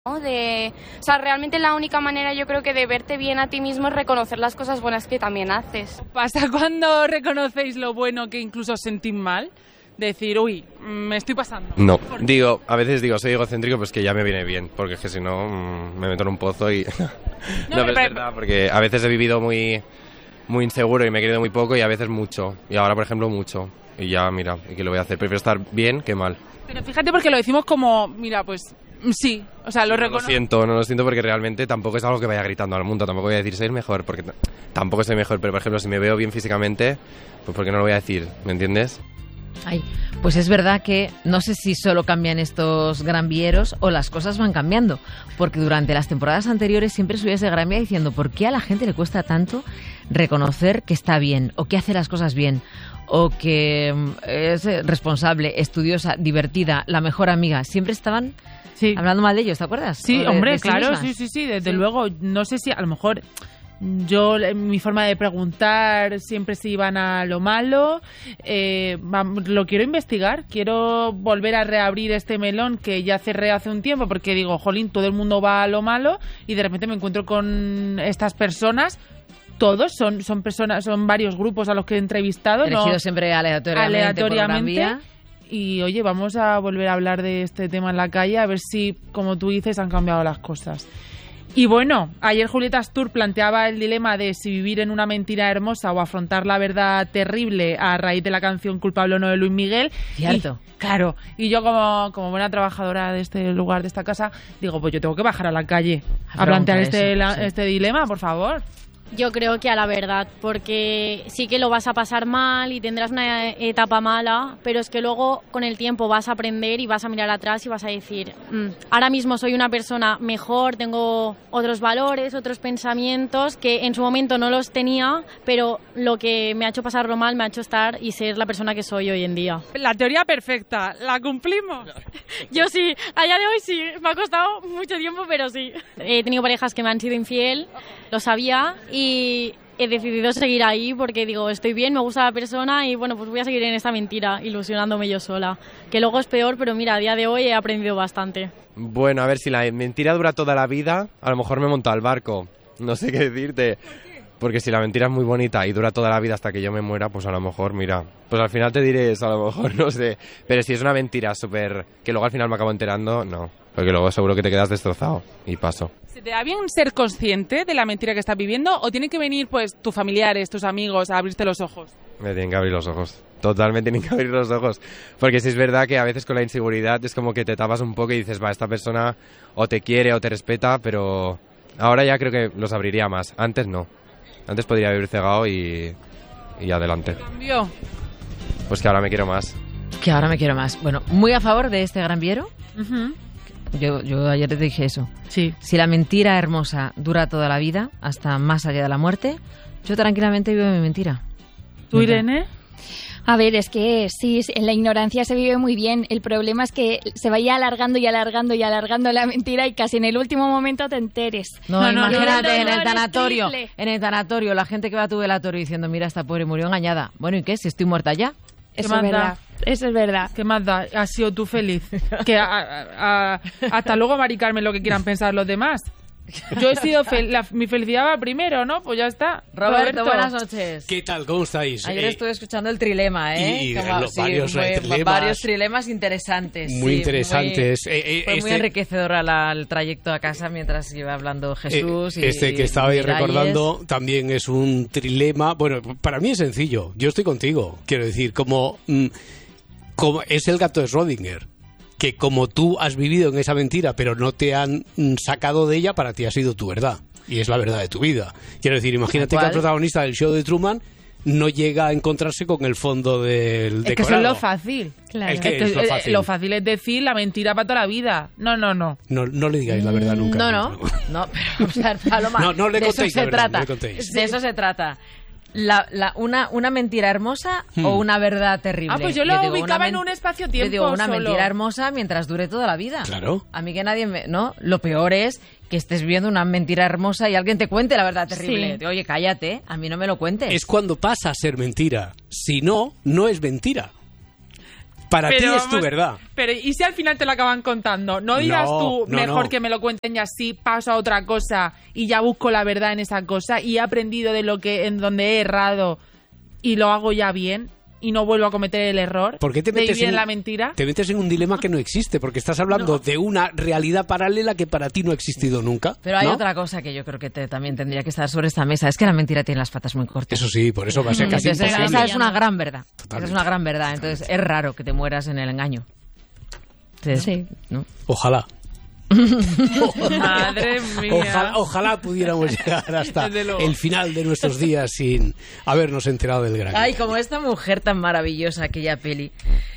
¿no? O sea, realmente la única manera yo creo que de verte bien a ti mismo es reconocer las cosas buenas que también haces. ¿Pasa cuando reconocéis lo bueno que incluso os sentís mal? Decir, uy, me estoy pasando. No, a veces digo, soy egocéntrico, pues que ya me viene bien, porque es que si no me meto en un pozo y... no, pero es verdad, porque a veces he vivido muy inseguro y me he querido muy poco y a veces mucho. Y ahora, por ejemplo, mucho. Y ya, mira, ¿y qué le voy a hacer? Prefiero estar bien que mal. Pero fíjate porque lo decimos como, mira, pues... Sí, o sea, lo reconozco. No lo siento porque realmente tampoco es algo que vaya gritando al mundo, tampoco voy a decir soy el mejor, porque tampoco soy mejor, pero por ejemplo, si me veo bien físicamente, pues ¿por qué no lo voy a decir? ¿Me entiendes? Ay, pues es verdad que no sé si solo cambian estos Gran Vieros o las cosas van cambiando, porque durante las temporadas anteriores siempre subía ese Gran Vía diciendo ¿por qué a la gente le cuesta tanto reconocer que está bien o que hace las cosas bien? O que es responsable, estudiosa, divertida, la mejor amiga. Siempre estaban hablando mal de ellos, ¿te acuerdas? Sí, hombre, claro, sí, desde luego. No sé si a lo mejor yo, mi forma de preguntar siempre se iban a lo malo. Lo quiero investigar, quiero volver a reabrir este melón que ya cerré hace un tiempo porque digo, jolín, todo el mundo va a lo malo y de repente me encuentro con estas personas. Todos son personas, son varios grupos a los que he entrevistado. Elegido siempre aleatoriamente. Y oye, vamos a volver a hablar de este tema en la calle, a ver si, como tú dices, han cambiado las cosas. Y bueno, ayer Julieta Astur planteaba el dilema de si vivir en una mentira hermosa o afrontar la verdad terrible a raíz de la canción Culpable o no de Luis Miguel. Cierto. Claro, y yo como buena trabajadora de este lugar, de esta casa, digo, pues yo tengo que bajar a la calle a plantear este dilema, por favor. Yo creo que a la verdad, porque sí que lo vas a pasar mal y tendrás una etapa mala, pero es que luego con el tiempo vas a aprender y vas a mirar atrás y vas a decir, ahora mismo soy una persona mejor, tengo otros valores, otros pensamientos que en su momento no los tenía, pero lo que me ha hecho pasarlo mal me ha hecho estar y ser la persona que soy hoy en día. La teoría perfecta, ¿la cumplimos? Yo sí, a día de hoy sí, me ha costado mucho tiempo, pero sí. He tenido parejas que me han sido infiel, lo sabía, y he decidido seguir ahí porque digo, estoy bien, me gusta la persona y bueno, pues voy a seguir en esta mentira, ilusionándome yo sola. Que luego es peor, pero mira, a día de hoy he aprendido bastante. Bueno, a ver, si la mentira dura toda la vida, a lo mejor me monto al barco. No sé qué decirte. Porque si la mentira es muy bonita y dura toda la vida hasta que yo me muera, pues a lo mejor, mira, pues al final te diré eso, a lo mejor, no sé. Pero si es una mentira súper... que luego al final me acabo enterando, no. Porque luego seguro que te quedas destrozado y paso. ¿Se te da bien ser consciente de la mentira que estás viviendo o tienen que venir pues tus familiares, tus amigos a abrirte los ojos? Me tienen que abrir los ojos. Totalmente tienen que abrir los ojos. Porque sí es verdad que a veces con la inseguridad es como que te tapas un poco y dices, va, esta persona o te quiere o te respeta, pero ahora ya creo que los abriría más. Antes no. Antes podría haber cegado y adelante. ¿Qué cambió? Pues que ahora me quiero más. Que ahora me quiero más. Bueno, muy a favor de este Gran Viero. Uh-huh. Yo ayer te dije eso. Sí. Si la mentira hermosa dura toda la vida, hasta más allá de la muerte, yo tranquilamente vivo mi mentira. ¿Tú, Irene? A ver, es que sí, en la ignorancia se vive muy bien. El problema es que se vaya alargando y alargando y alargando la mentira y casi en el último momento te enteres. No, imagínate en el tanatorio, la gente que va a tu velatorio diciendo, mira, esta pobre murió engañada. Bueno, ¿y qué? Si estoy muerta ya. Eso es verdad. Eso es verdad. ¿Qué más da? Has sido tú feliz. Que hasta luego, Mari Carmen, lo que quieran pensar los demás. Yo he sido mi felicidad va primero, ¿no? Pues ya está. Roberto, buenas noches. ¿Qué tal? ¿Cómo estáis? Ayer estuve escuchando el trilema, ¿eh? Y varios trilemas interesantes. Muy interesantes. Fue muy enriquecedor el trayecto a casa mientras iba hablando Jesús. Que estabais recordando también es un trilema. Bueno, para mí es sencillo. Yo estoy contigo. Quiero decir, como es el gato de Schrödinger. Que como tú has vivido en esa mentira, pero no te han sacado de ella, para ti ha sido tu verdad. Y es la verdad de tu vida. Quiero decir, imagínate que el protagonista del show de Truman no llega a encontrarse con el fondo del decorado. Es que eso es lo fácil. Claro. Es lo fácil. Lo fácil es decir la mentira para toda la vida. No. No le digáis la verdad nunca. No, pero o sea, Paloma, no le contéis la verdad, no le contéis. De eso se trata. Una mentira hermosa o una verdad terrible. Pues yo lo ubicaba en un espacio-tiempo. Yo digo, una mentira hermosa mientras dure toda la vida. Claro. A mí que nadie ¿no? Lo peor es que estés viendo una mentira hermosa y alguien te cuente la verdad terrible. Sí. Oye, cállate, a mí no me lo cuentes. Es cuando pasa a ser mentira. Si no, no es mentira. Para ti es tu verdad. Pero ¿y si al final te lo acaban contando? No dirás mejor que me lo cuenten y así paso a otra cosa y ya busco la verdad en esa cosa y he aprendido de lo que en donde he errado y lo hago ya bien y no vuelvo a cometer el error. ¿Por qué te metes en la mentira? Te metes en un dilema que no existe, porque estás hablando de una realidad paralela que para ti no ha existido nunca. Pero hay otra cosa que yo creo que también tendría que estar sobre esta mesa, es que la mentira tiene las patas muy cortas. Eso sí, por eso va a ser casi imposible. Esa es una gran verdad. Esa es una gran verdad. Entonces es raro que te mueras en el engaño. Entonces, sí. ¿no? Ojalá. Madre mía. Ojalá pudiéramos llegar hasta el final de nuestros días sin habernos enterado del gran. Ay, como esta mujer tan maravillosa, aquella peli,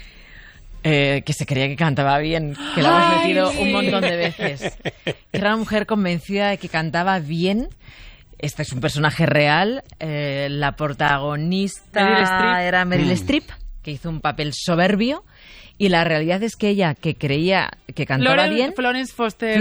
que se creía que cantaba bien, que la hemos metido un montón de veces. Era una mujer convencida de que cantaba bien. Este es un personaje real. La protagonista era Meryl Streep, que hizo un papel soberbio. Y la realidad es que ella, que creía que cantaba bien... Florence Foster,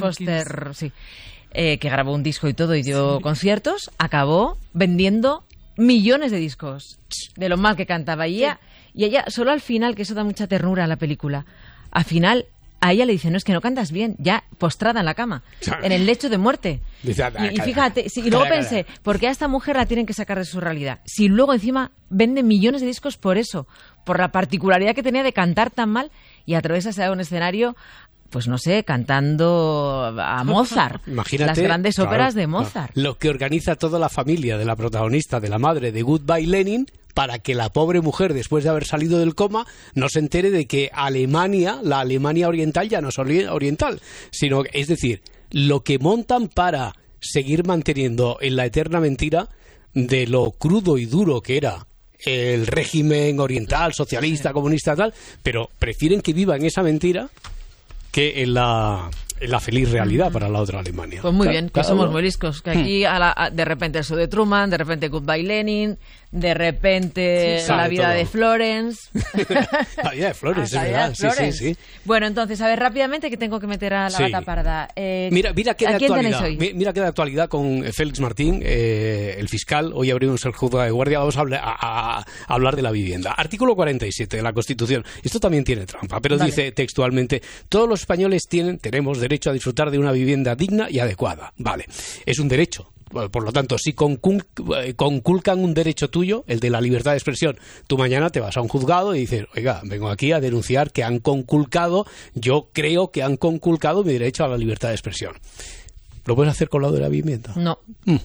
sí. Que grabó un disco y todo y dio conciertos, acabó vendiendo millones de discos de lo mal que cantaba. Y ella, solo al final, que eso da mucha ternura a la película, al final a ella le dice, no, es que no cantas bien, ya postrada en la cama, en el lecho de muerte. Y fíjate, y luego pensé, ¿por qué a esta mujer la tienen que sacar de su realidad? Si luego encima vende millones de discos por eso, por la particularidad que tenía de cantar tan mal y atravesarse a un escenario, pues no sé, cantando a Mozart. Imagínate, las grandes óperas de Mozart. Lo que organiza toda la familia de la protagonista, de la madre de Goodbye Lenin, para que la pobre mujer, después de haber salido del coma, no se entere de que Alemania, la Alemania oriental, ya no es oriental, sino, es decir, lo que montan para seguir manteniendo en la eterna mentira de lo crudo y duro que era el régimen oriental, socialista, comunista, tal, pero prefieren que viva en esa mentira que en la feliz realidad para la otra Alemania. Pues muy bien, que somos muy listos, que aquí de repente el show de Truman, de repente Goodbye Lenin, de repente la vida de Florence. La vida de Florence, es verdad. Sí. Bueno, entonces, a ver, rápidamente que tengo que meter a la gata parda. Mira qué de actualidad. Hoy? Mira qué de actualidad con Félix Martín, el fiscal. Hoy abrimos el juzgado de guardia. Vamos a hablar de la vivienda. Artículo 47 de la Constitución. Esto también tiene trampa, pero dice textualmente: todos los españoles tenemos derecho a disfrutar de una vivienda digna y adecuada. Vale, es un derecho. Por lo tanto, si conculcan un derecho tuyo, el de la libertad de expresión, tú mañana te vas a un juzgado y dices, oiga, vengo aquí a denunciar que han conculcado, yo creo que han conculcado mi derecho a la libertad de expresión. ¿Lo puedes hacer con lo de la vivienda? No.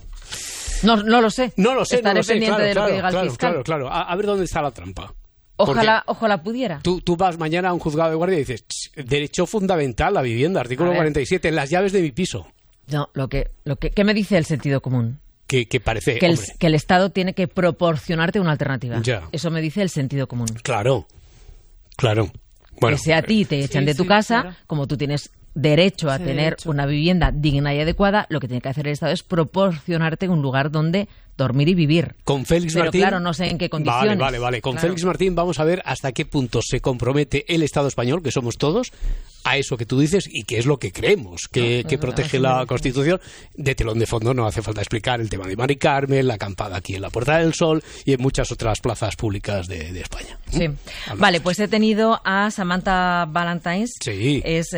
No lo sé. No lo sé. Estaré pendiente de lo que diga el fiscal. Claro. A ver dónde está la trampa. Ojalá pudiera. Tú vas mañana a un juzgado de guardia y dices, derecho fundamental, la vivienda, artículo 47, las llaves de mi piso. No, ¿qué me dice el sentido común? Que parece... Que el Estado tiene que proporcionarte una alternativa. Ya. Eso me dice el sentido común. Claro. Bueno, que si a ti te echan de tu casa, claro, como tú tienes derecho a tener una vivienda digna y adecuada, lo que tiene que hacer el Estado es proporcionarte un lugar donde dormir y vivir. Con Félix Martín... claro, no sé en qué condiciones. Vale. Con Félix Martín vamos a ver hasta qué punto se compromete el Estado español, que somos todos, a eso que tú dices y que es lo que creemos que protege la Constitución. De telón de fondo no hace falta explicar el tema de Mari Carmen, la acampada aquí en la Puerta del Sol y en muchas otras plazas públicas de España. Sí. Vale, pues he tenido a Samantha Valentines. Sí. Es...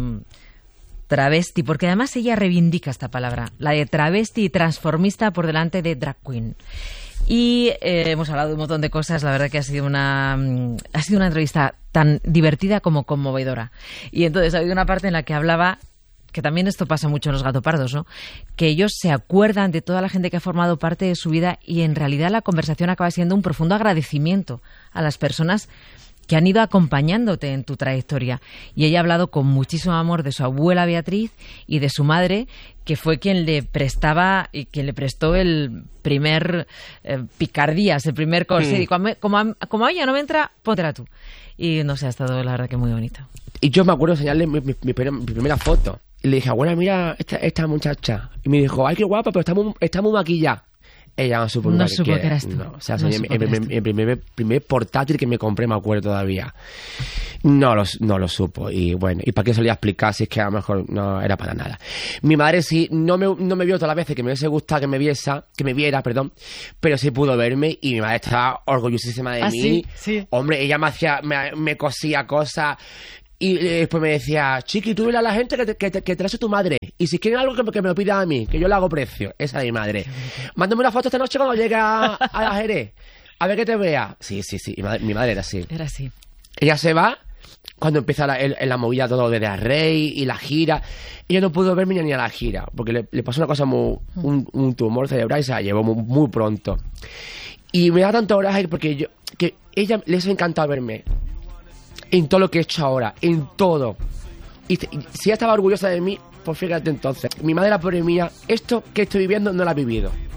travesti, porque además ella reivindica esta palabra, la de travesti y transformista por delante de drag queen. Y hemos hablado de un montón de cosas, la verdad que ha sido una entrevista tan divertida como conmovedora. Y entonces ha habido una parte en la que hablaba, que también esto pasa mucho en los gatopardos, ¿no?, que ellos se acuerdan de toda la gente que ha formado parte de su vida y en realidad la conversación acaba siendo un profundo agradecimiento a las personas que han ido acompañándote en tu trayectoria. Y ella ha hablado con muchísimo amor de su abuela Beatriz y de su madre, que fue quien le prestó el primer picardías, el primer corsé. Y como a ella no me entra, póntela tú. Y no sé, ha estado la verdad que muy bonito. Y yo me acuerdo de enseñarle mi primera foto. Y le dije, abuela, mira esta muchacha. Y me dijo, ay, qué guapa, pero está muy maquillada. Ella no supo, que eras tú. No, o sea, el primer portátil que me compré, me acuerdo todavía. No lo supo. Y bueno, ¿y para qué se lo iba a explicar si es que a lo mejor no era para nada? Mi madre sí, no me vio todas las veces que me hubiese gustado que me viera, pero sí pudo verme y mi madre estaba orgullosísima de mí. Sí. Hombre, ella me cosía cosas. Y después me decía, Chiqui, tú dile a la gente que te hace tu madre. Y si quieren algo, que me lo pidan a mí, que yo le hago precio. Esa es mi madre. Mándame una foto esta noche cuando llegue a la Jerez. A ver que te vea. Sí. Mi madre era así. Era así. Ella se va cuando empieza la movida todo de Rey y la gira. Ella no pudo verme ni a la gira. Porque le pasó una cosa un tumor cerebral y se la llevó muy pronto. Y me da tanto coraje porque que ella les ha encantado verme. En todo lo que he hecho ahora, en todo. Y si ella estaba orgullosa de mí, pues fíjate entonces. Mi madre era pobre mía, esto que estoy viviendo no lo ha vivido.